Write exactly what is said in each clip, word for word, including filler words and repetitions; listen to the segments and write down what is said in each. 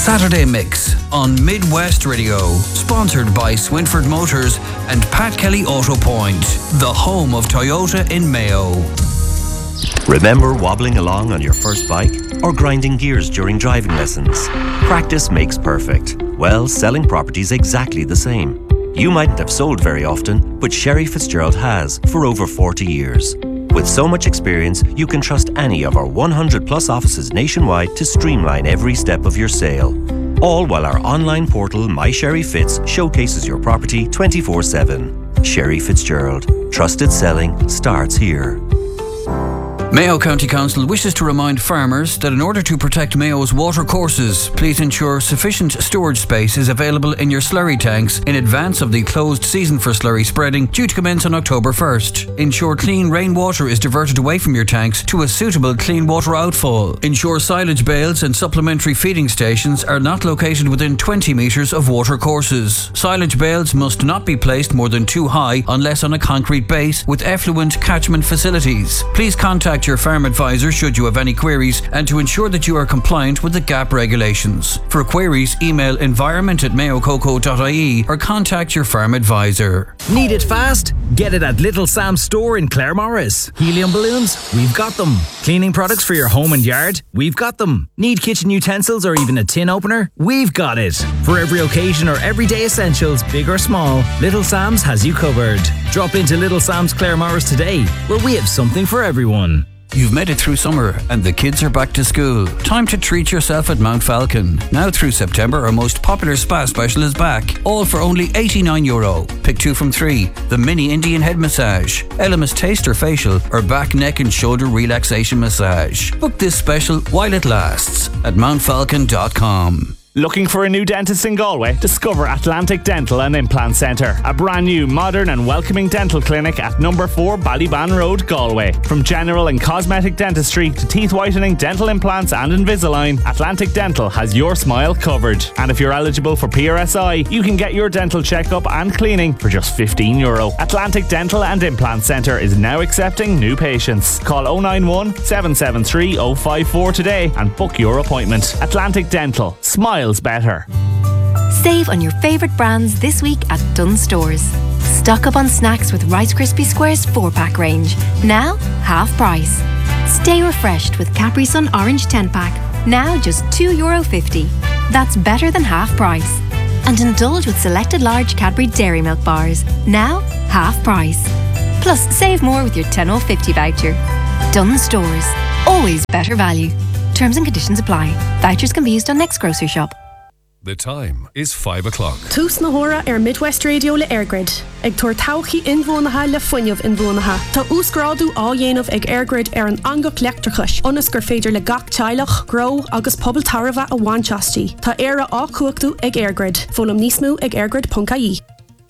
Saturday Mix on Midwest Radio, sponsored by Swinford Motors and Pat Kelly Auto Point, the home of Toyota in Mayo. Remember wobbling along on your first bike or grinding gears during driving lessons? Practice makes perfect. Well, selling property's exactly the same. You mightn't have sold very often, but Sherry Fitzgerald has for over forty years. With so much experience, you can trust any of our one hundred plus offices nationwide to streamline every step of your sale. All while our online portal, My Sherry Fitz, showcases your property twenty-four seven. Sherry Fitzgerald. Trusted selling starts here. Mayo County Council wishes to remind farmers that in order to protect Mayo's water courses, please ensure sufficient storage space is available in your slurry tanks in advance of the closed season for slurry spreading, due to commence on October first. Ensure clean rainwater is diverted away from your tanks to a suitable clean water outfall. Ensure silage bales and supplementary feeding stations are not located within twenty metres of water courses. Silage bales must not be placed more than two high unless on a concrete base with effluent catchment facilities. Please contact your farm advisor should you have any queries and to ensure that you are compliant with the G A P regulations. For queries, email environment at mayococo dot I E or contact your farm advisor. Need it fast? Get it at Little Sam's store in Claremorris. Helium balloons? We've got them. Cleaning products for your home and yard? We've got them. Need kitchen utensils or even a tin opener? We've got it. For every occasion or everyday essentials, big or small, Little Sam's has you covered. Drop into Little Sam's Claremorris today, where we have something for everyone. You've made it through summer and the kids are back to school. Time to treat yourself at Mount Falcon. Now through September, our most popular spa special is back. All for only eighty-nine euro. Pick two from three. The mini Indian head massage, Elemis taster facial, or back, neck and shoulder relaxation massage. Book this special while it lasts at mount falcon dot com. Looking for a new dentist in Galway? Discover Atlantic Dental and Implant Centre, a brand new, modern and welcoming dental clinic at number four Ballyban Road, Galway. From general and cosmetic dentistry to teeth whitening, dental implants and Invisalign, Atlantic Dental has your smile covered. And if you're eligible for P R S I, you can get your dental checkup and cleaning for just fifteen euro. Atlantic Dental and Implant Centre is now accepting new patients. Call oh nine one, seven seven three, oh five four today and book your appointment. Atlantic Dental. Smile better. Save on your favourite brands this week at Dunnes Stores. Stock up on snacks with Rice Krispie Squares four pack range. Now, half price. Stay refreshed with Capri Sun Orange ten pack. Now just two euro fifty. That's better than half price. And indulge with selected large Cadbury Dairy Milk bars. Now, half price. Plus, save more with your ten oh fifty voucher. Dunnes Stores. Always better value. Terms and conditions apply. Vouchers can be used on next grocery shop. The time is five o'clock. Tús na hora ar Midwest Radio le Airgrid. Ag tuair tauchaí inmhónatha le fuinneamh inmhónatha. Tá úsgrádu á dhéanamh ag Airgrid ar an angach leachtrachais. Ionas gur féidir le gach teilech, grow agus pobl tarva a bhainteastí. Tá éire á cuachtaú ag Airgrid. Fólam níos mó ag airgrid dot I E.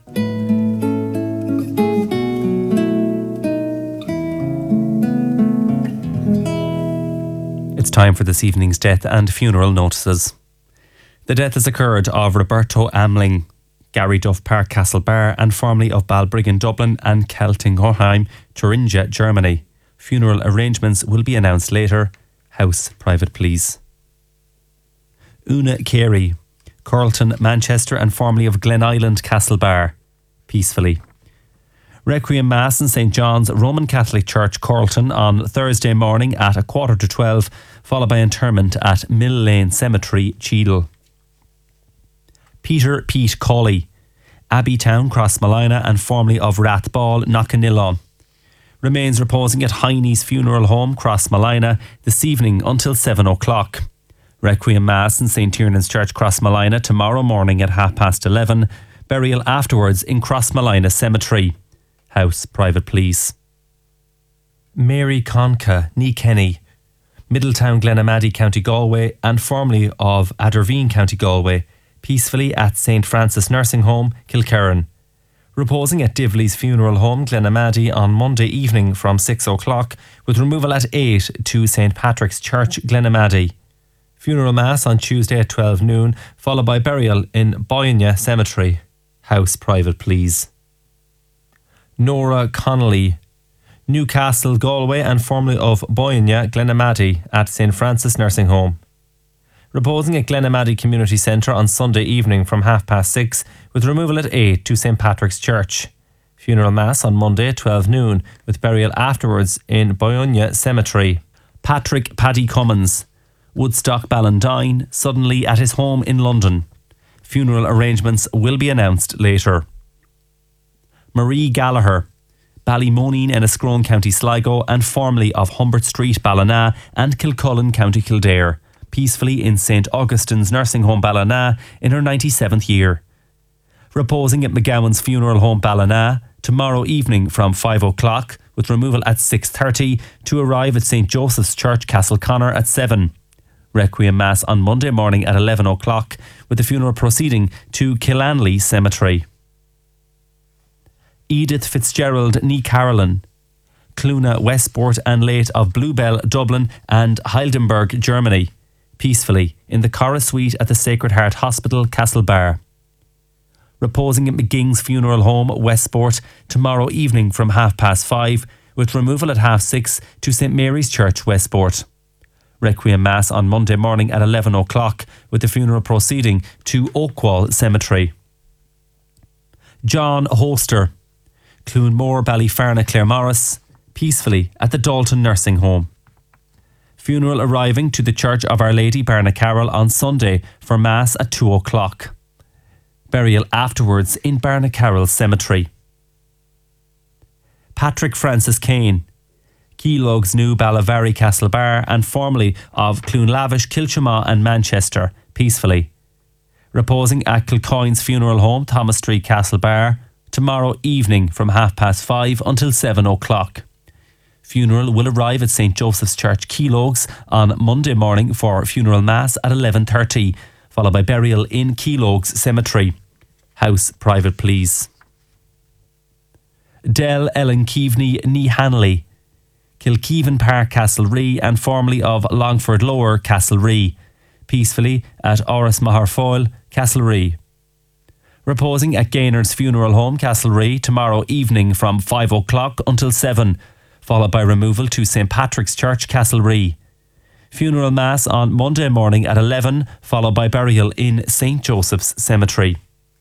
It's time for this evening's death and funeral notices. The death has occurred of Roberto Amling, Gary Duff Park Castlebar, and formerly of Balbriggan Dublin and Keltinghoheim, Thuringia, Germany. Funeral arrangements will be announced later. House private, please. Una Carey, Carlton, Manchester, and formerly of Glen Island, Castlebar. Peacefully. Requiem Mass in Saint John's Roman Catholic Church, Carlton, on Thursday morning at a quarter to twelve, followed by interment at Mill Lane Cemetery, Cheadle. Peter Pete Cawley, Abbeytown, Crossmolina, and formerly of Rathball, Knockannillan. Remains reposing at Heine's Funeral Home, Crossmolina, this evening until seven o'clock. Requiem Mass in Saint Tiernan's Church, Crossmolina, tomorrow morning at half past eleven. Burial afterwards in Crossmolina Cemetery. House private, please. Mary Conca, Nee Kenny, Middletown, Glenamaddy, County Galway, and formerly of Aderveen, County Galway, peacefully at Saint Francis Nursing Home, Kilkerran. Reposing at Divley's Funeral Home, Glenamaddy, on Monday evening from six o'clock, with removal at eight to Saint Patrick's Church, Glenamaddy. Funeral Mass on Tuesday at twelve noon, followed by burial in Boynia Cemetery. House private, please. Nora Connolly, Newcastle, Galway, and formerly of Boynia, Glenamaddy, at Saint Francis Nursing Home. Reposing at Glenamaddy Community Centre on Sunday evening from half past six, with removal at eight to St Patrick's Church. Funeral Mass on Monday at twelve noon, with burial afterwards in Boyunya Cemetery. Patrick Paddy Cummins, Woodstock Ballandine, suddenly at his home in London. Funeral arrangements will be announced later. Marie Gallagher, Ballymoneen, Enniscrone, County Sligo, and formerly of Humbert Street, Ballina, and Kilcullen, County Kildare, peacefully in Saint Augustine's Nursing Home, Ballina, in her ninety-seventh year. Reposing at McGowan's Funeral Home, Ballina, tomorrow evening from five o'clock, with removal at six thirty, to arrive at Saint Joseph's Church, Castleconnor at seven. Requiem Mass on Monday morning at eleven o'clock, with the funeral proceeding to Killanley Cemetery. Edith Fitzgerald Nee Carolyn, Cluna Westport and late of Bluebell, Dublin and Heidelberg, Germany, peacefully in the Cora Suite at the Sacred Heart Hospital, Castlebar. Reposing at McGing's Funeral Home, Westport, tomorrow evening from half past five, with removal at half six to St Mary's Church, Westport. Requiem Mass on Monday morning at eleven o'clock, with the funeral proceeding to Oakwall Cemetery. John Hoster, Clunmore, Ballyferna, Claremorris, peacefully at the Dalton Nursing Home. Funeral arriving to the Church of Our Lady, Barnacarroll, on Sunday for Mass at two o'clock. Burial afterwards in Barnacarroll Cemetery. Patrick Francis Kane, Keelogs New, Ballavary, Castlebar, and formerly of Clunlavish, Kilchama and Manchester, peacefully. Reposing at Kilcoyne's Funeral Home, Thomas Street, Castlebar, tomorrow evening from half past five until seven o'clock. Funeral will arrive at Saint Joseph's Church, Keelogs, on Monday morning for funeral mass at eleven thirty, followed by burial in Keelogs Cemetery. House private, please. Del Ellen Keaveney Nee Hanley, Kilkeevan Park, Castlerea, and formerly of Longford Lower, Castlerea, peacefully at Oris Maharfoyle, Castlerea. Reposing at Gaynard's Funeral Home, Castlerea, tomorrow evening from five o'clock until seven, followed by removal to St Patrick's Church, Castlerea. Funeral Mass on Monday morning at eleven, followed by burial in Saint Joseph's Cemetery.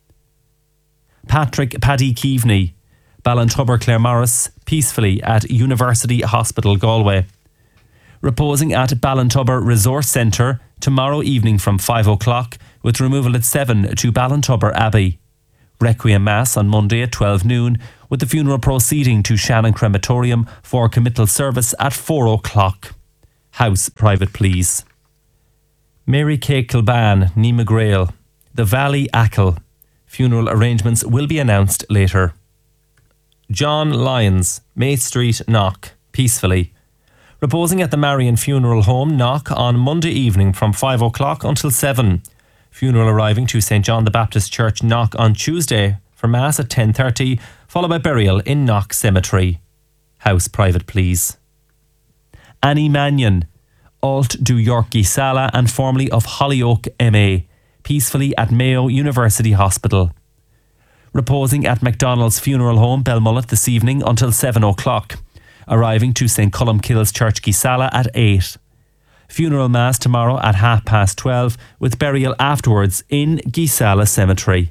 Patrick Paddy Keaveney, Ballantubber, Claremorris, peacefully at University Hospital, Galway. Reposing at Ballantubber Resource Centre tomorrow evening from five o'clock, with removal at seven to Ballantubber Abbey. Requiem Mass on Monday at twelve noon, with the funeral proceeding to Shannon Crematorium for committal service at four o'clock. House private, please. Mary Kay Kilban, Nee McGrail, The Valley Achill. Funeral arrangements will be announced later. John Lyons, May Street, Knock, peacefully. Reposing at the Marion Funeral Home, Knock, on Monday evening from five o'clock until seven. Funeral arriving to Saint John the Baptist Church, Knock, on Tuesday for Mass at ten thirty, followed by burial in Knock Cemetery. House private, please. Annie Mannion, Alt du Yorkie Sala and formerly of Hollyoak M A, peacefully at Mayo University Hospital. Reposing at MacDonald's Funeral Home, Belmullet, this evening until seven o'clock. Arriving to Saint Columkille's Church, Gisala, at eight. Funeral Mass tomorrow at half past twelve, with burial afterwards in Gisala Cemetery.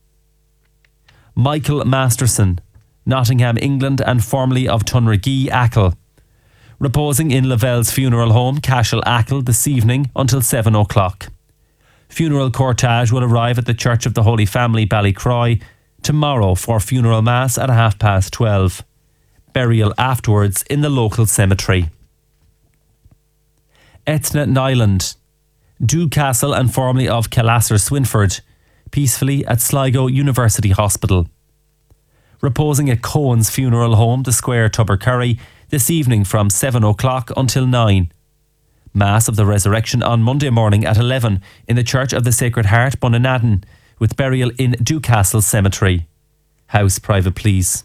Michael Masterson, Nottingham, England, and formerly of Tunragee, Achill. Reposing in Lavelle's Funeral Home, Cashel, Achill, this evening until seven o'clock. Funeral cortege will arrive at the Church of the Holy Family, Ballycroy, tomorrow for funeral mass at half past twelve. Burial afterwards in the local cemetery. Etna Nyland, Dewcastle and formerly of Kellasser, Swinford, peacefully at Sligo University Hospital. Reposing at Cohen's Funeral Home, The Square, Tubbercurry, this evening from seven o'clock until nine. Mass of the Resurrection on Monday morning at eleven in the Church of the Sacred Heart, Bunanadden, with burial in Dewcastle Cemetery. House private, please.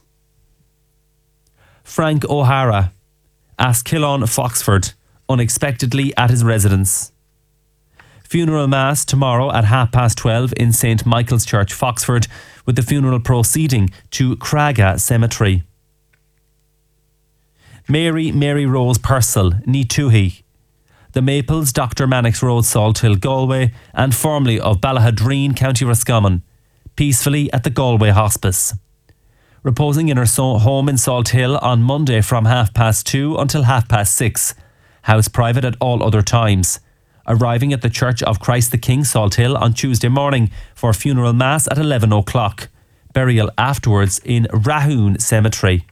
Frank O'Hara, Askillon, Foxford, unexpectedly at his residence. Funeral Mass tomorrow at half past twelve in Saint Michael's Church, Foxford, with the funeral proceeding to Craga Cemetery. Mary Mary Rose Purcell, Nee Tuhi, The Maples, Doctor Mannix Road, Salthill, Galway, and formerly of Ballahadreen, County Roscommon, peacefully at the Galway Hospice. Reposing in her so- home in Salthill on Monday from half past two until half past six. House private at all other times. Arriving at the Church of Christ the King, Salthill, on Tuesday morning for funeral mass at eleven o'clock. Burial afterwards in Rahoon Cemetery.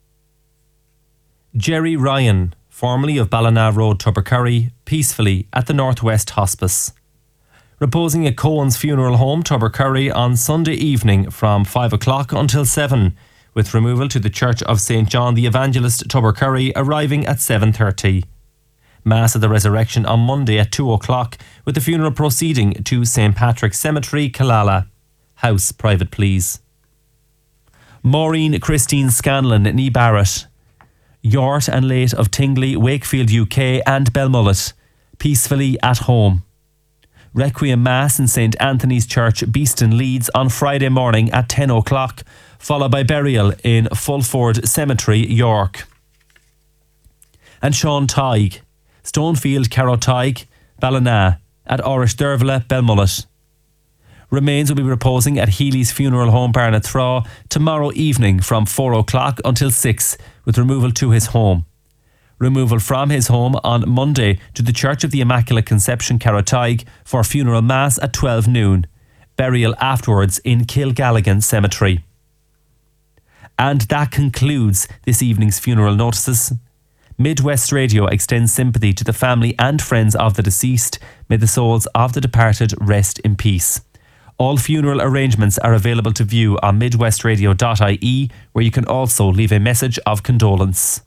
Jerry Ryan, formerly of Ballina Road, Tubbercurry, peacefully at the Northwest Hospice. Reposing at Cohen's Funeral Home, Tubbercurry, on Sunday evening from five o'clock until seven, with removal to the Church of Saint John the Evangelist, Tubbercurry, arriving at seven thirty. Mass of the Resurrection on Monday at two o'clock, with the funeral proceeding to Saint Patrick's Cemetery, Killala. House private, please. Maureen Christine Scanlon, Nee Barrett. Yort and late of Tingley, Wakefield, U K, and Belmullet, peacefully at home. Requiem Mass in Saint Anthony's Church, Beeston, Leeds, on Friday morning at ten o'clock, followed by burial in Fulford Cemetery, York. And Sean Tighe, Stonefield, Carrow Tighe, Ballina, at Orish Dervla, Belmullet. Remains will be reposing at Healy's Funeral Home, Barnathraw, tomorrow evening from four o'clock until six, with removal to his home. Removal from his home on Monday to the Church of the Immaculate Conception, Carrow Tighe, for funeral mass at twelve noon. Burial afterwards in Kilgalligan Cemetery. And that concludes this evening's funeral notices. Midwest Radio extends sympathy to the family and friends of the deceased. May the souls of the departed rest in peace. All funeral arrangements are available to view on midwestradio dot I E, where you can also leave a message of condolence.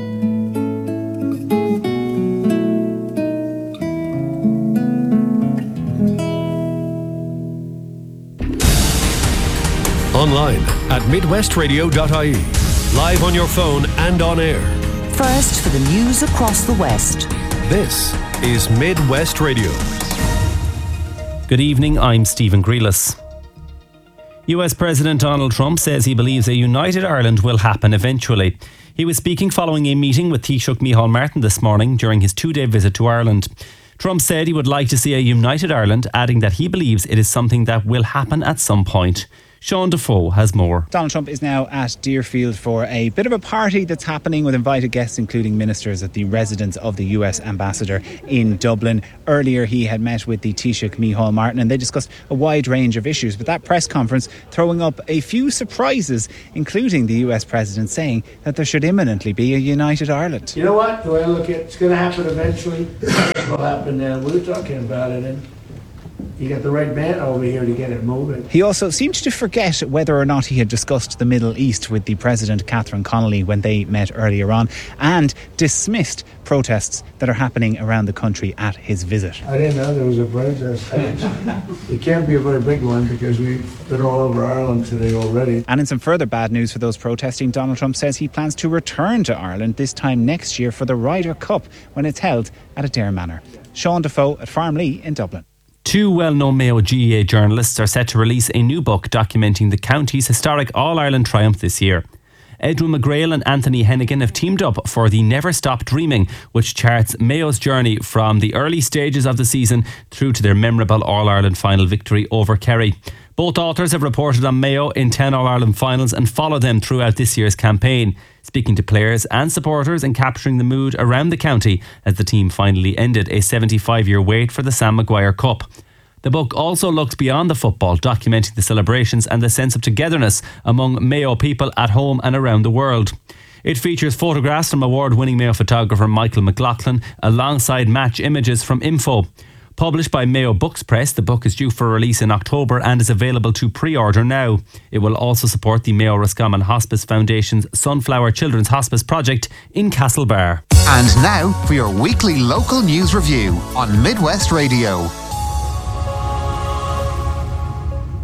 Online at midwest radio dot I E. Live on your phone and on air. First for the news across the West. This is Midwest Radio. Good evening, I'm Stephen Grealis. U S President Donald Trump says he believes a united Ireland will happen eventually. He was speaking following a meeting with Taoiseach Micheál Martin this morning during his two-day visit to Ireland. Trump said he would like to see a united Ireland, adding that he believes it is something that will happen at some point. Sean Defoe has more. Donald Trump is now at Deerfield for a bit of a party that's happening with invited guests, including ministers at the residence of the U S ambassador in Dublin. Earlier, he had met with the Taoiseach Micheál Martin and they discussed a wide range of issues. But that press conference throwing up a few surprises, including the U S president saying that there should imminently be a united Ireland. You know what? The way I look at it, it's going to happen eventually. It will happen now. We're talking about it, and you got the right man over here to get it moving. He also seemed to forget whether or not he had discussed the Middle East with the President, Catherine Connolly, when they met earlier on, and dismissed protests that are happening around the country at his visit. I didn't know there was a protest. It can't be a very big one because we've been all over Ireland today already. And in some further bad news for those protesting, Donald Trump says he plans to return to Ireland this time next year for the Ryder Cup when it's held at Adare Manor. Sean Defoe at Farmlea in Dublin. Two well-known Mayo G A A journalists are set to release a new book documenting the county's historic All-Ireland triumph this year. Edwin McGrail and Anthony Hennigan have teamed up for the Never Stop Dreaming, which charts Mayo's journey from the early stages of the season through to their memorable All-Ireland final victory over Kerry. Both authors have reported on Mayo in ten All-Ireland finals and followed them throughout this year's campaign, speaking to players and supporters and capturing the mood around the county as the team finally ended a seventy-five-year wait for the Sam Maguire Cup. The book also looks beyond the football, documenting the celebrations and the sense of togetherness among Mayo people at home and around the world. It features photographs from award-winning Mayo photographer Michael McLaughlin alongside match images from Info. Published by Mayo Books Press, the book is due for release in October and is available to pre-order now. It will also support the Mayo Roscommon Hospice Foundation's Sunflower Children's Hospice project in Castlebar. And now for your weekly local news review on Midwest Radio.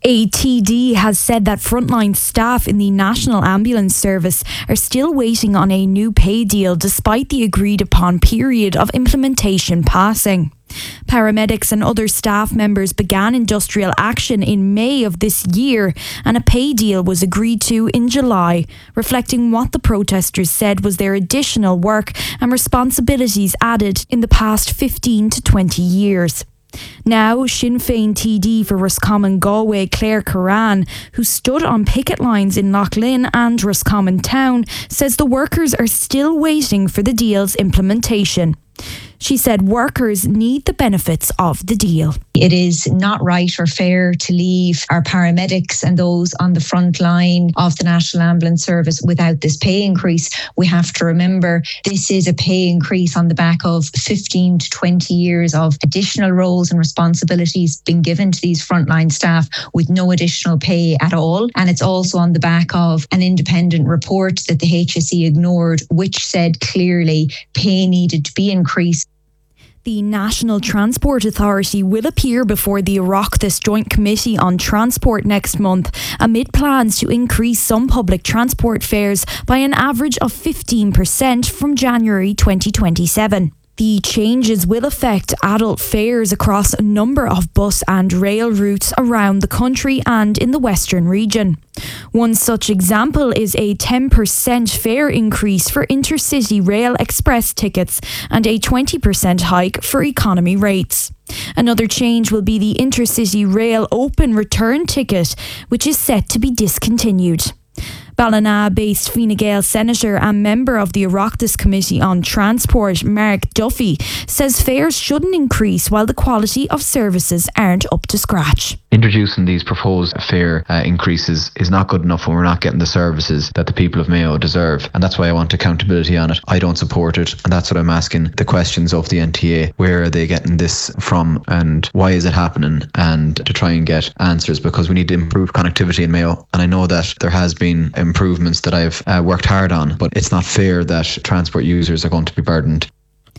A T D has said that frontline staff in the National Ambulance Service are still waiting on a new pay deal despite the agreed upon period of implementation passing. Paramedics and other staff members began industrial action in May of this year, and a pay deal was agreed to in July, reflecting what the protesters said was their additional work and responsibilities added in the past fifteen to twenty years. Now, Sinn Féin T D for Roscommon Galway, Claire Curran, who stood on picket lines in Loughlin and Roscommon Town, says the workers are still waiting for the deal's implementation. She said workers need the benefits of the deal. It is not right or fair to leave our paramedics and those on the front line of the National Ambulance Service without this pay increase. We have to remember this is a pay increase on the back of fifteen to twenty years of additional roles and responsibilities being given to these frontline staff with no additional pay at all. And it's also on the back of an independent report that the H S E ignored, which said clearly pay needed to be increased. The National Transport Authority will appear before the Oireachtas Joint Committee on Transport next month amid plans to increase some public transport fares by an average of fifteen percent from January twenty twenty-seven. The changes will affect adult fares across a number of bus and rail routes around the country and in the Western region. One such example is a ten percent fare increase for intercity rail express tickets and a twenty percent hike for economy rates. Another change will be the intercity rail open return ticket, which is set to be discontinued. Ballina-based Fine Gael Senator and member of the Oireachtas Committee on Transport, Mark Duffy, says fares shouldn't increase while the quality of services aren't up to scratch. Introducing these proposed fare uh, increases is not good enough when we're not getting the services that the people of Mayo deserve, and that's why I want accountability on it. I don't support it, and that's what I'm asking the questions of the N T A. Where are they getting this from, and why is it happening? And to try and get answers, because we need to improve connectivity in Mayo, and I know that there has been improvements that I've uh, worked hard on, but it's not fair that transport users are going to be burdened.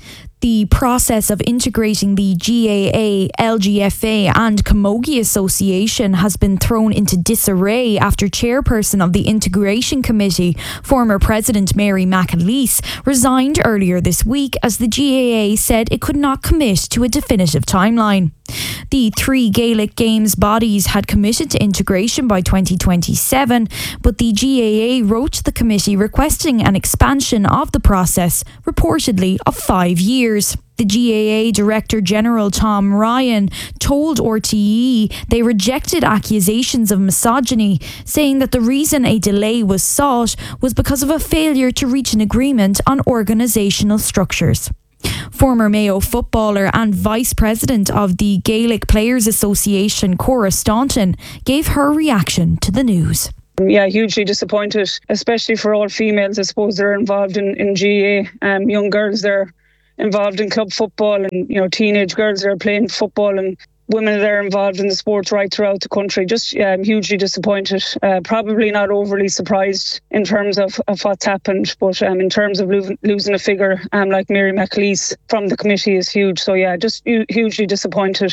The process of integrating the G A A, L G F A and Camogie Association has been thrown into disarray after chairperson of the Integration Committee, former President Mary McAleese, resigned earlier this week as the G A A said it could not commit to a definitive timeline. The three Gaelic Games bodies had committed to integration by twenty twenty-seven, but the G A A wrote to the committee requesting an expansion of the process, reportedly of five years. The G A A Director General Tom Ryan told R T E they rejected accusations of misogyny, saying that the reason a delay was sought was because of a failure to reach an agreement on organisational structures. Former Mayo footballer and Vice President of the Gaelic Players Association, Cora Staunton, gave her reaction to the news. Yeah, hugely disappointed, especially for all females. I suppose they're involved in, in G A A. Um, young girls, they're involved in club football, and you know, teenage girls that are playing football, and women that are involved in the sports right throughout the country. Just yeah, I'm hugely disappointed. Uh, probably not overly surprised in terms of, of what's happened, but um, in terms of lo- losing a figure um, like Mary McAleese from the committee is huge. So yeah, just hu- hugely disappointed.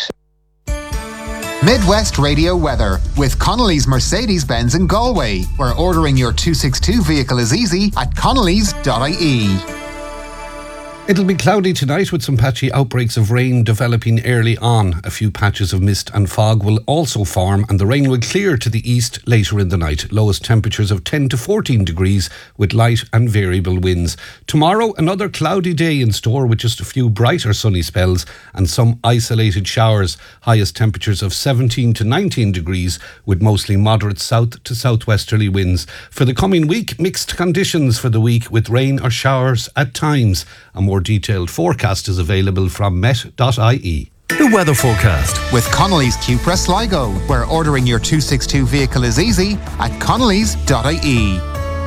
Midwest Radio weather with Connolly's Mercedes-Benz in Galway, where ordering your two sixty-two vehicle is easy at connellys dot I E. It'll be cloudy tonight with some patchy outbreaks of rain developing early on. A few patches of mist and fog will also form, and the rain will clear to the east later in the night. Lowest temperatures of ten to fourteen degrees with light and variable winds. Tomorrow, another cloudy day in store with just a few brighter sunny spells and some isolated showers. Highest temperatures of seventeen to nineteen degrees with mostly moderate south to southwesterly winds. For the coming week, mixed conditions for the week with rain or showers at times. A more detailed forecast is available from met dot I E. The weather forecast with Connolly's Cupra Sligo, where ordering your two sixty-two vehicle is easy at connellys dot I E.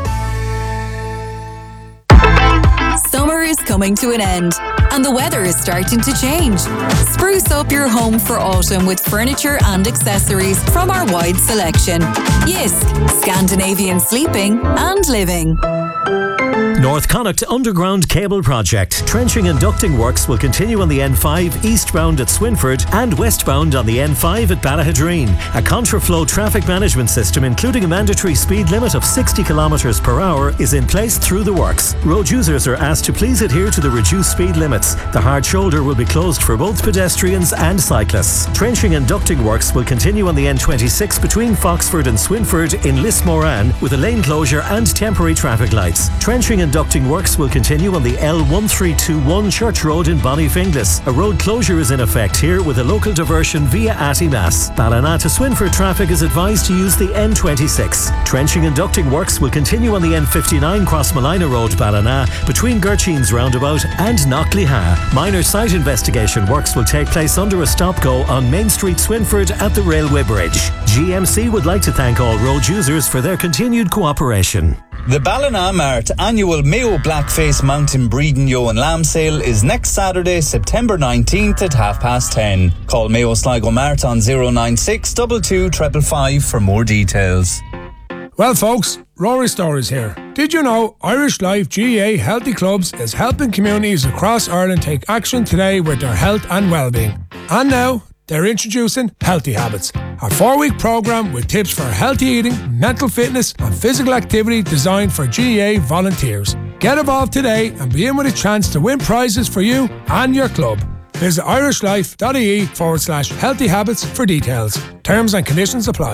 Summer is coming to an end and the weather is starting to change. Spruce up your home for autumn with furniture and accessories from our wide selection. Jysk, Scandinavian sleeping and living. North Connacht Underground Cable Project. Trenching and ducting works will continue on the N five eastbound at Swinford and westbound on the N five at Ballahadreen. A contraflow traffic management system, including a mandatory speed limit of sixty kilometres per hour, is in place through the works. Road users are asked to please adhere to the reduced speed limits. The hard shoulder will be closed for both pedestrians and cyclists. Trenching and ducting works will continue on the N twenty-six between Foxford and Swinford in Lismoran with a lane closure and temporary traffic lights. Trenching and ducting works will continue on the L one three two one Church Road in Bonnyfinglas. A road closure is in effect here with a local diversion via Attimass. Ballina to Swinford traffic is advised to use the N twenty-six. Trenching and ducting works will continue on the N fifty-nine Crossmalina Road, Ballina, between Gerchines Roundabout and Knockleha. Minor site investigation works will take place under a stop-go on Main Street, Swinford at the Railway Bridge. G M C would like to thank all road users for their continued cooperation. The Ballina Mart annual Mayo Blackface Mountain Breeding Yo and Lamb Sale is next Saturday, September nineteenth at half past ten. Call Mayo Sligo Mart on zero nine six two two five five five for more details. Well folks, Rory Stories here. Did you know Irish Life G A A Healthy Clubs is helping communities across Ireland take action today with their health and well-being? And now, they're introducing Healthy Habits, a four-week programme with tips for healthy eating, mental fitness and physical activity designed for G A A volunteers. Get involved today and be in with a chance to win prizes for you and your club. Visit irishlife.ie forward slash healthy habits for details. Terms and conditions apply.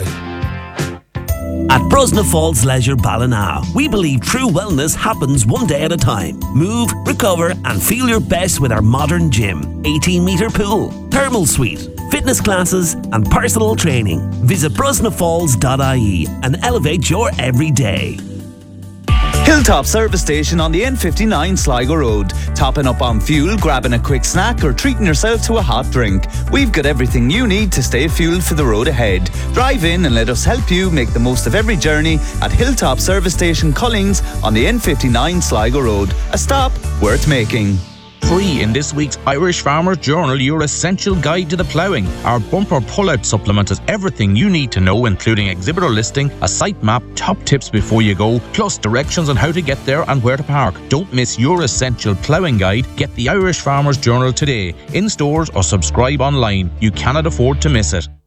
At Brosna Falls Leisure Ballina, we believe true wellness happens one day at a time. Move, recover and feel your best with our modern gym, eighteen metre pool, thermal suite, fitness classes and personal training. Visit brosna falls dot I E and elevate your everyday. Hilltop Service Station on the N fifty-nine Sligo Road. Topping up on fuel, grabbing a quick snack or treating yourself to a hot drink. We've got everything you need to stay fueled for the road ahead. Drive in and let us help you make the most of every journey at Hilltop Service Station Collings on the N fifty-nine Sligo Road. A stop worth making. Free in this week's Irish Farmer's Journal, your essential guide to the ploughing. Our bumper pull-out supplement has everything you need to know, including exhibitor listing, a site map, top tips before you go, plus directions on how to get there and where to park. Don't miss your essential ploughing guide. Get the Irish Farmer's Journal today, in stores or subscribe online. You cannot afford to miss it.